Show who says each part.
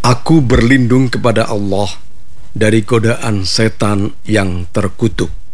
Speaker 1: Aku berlindung kepada Allah dari godaan setan yang terkutuk.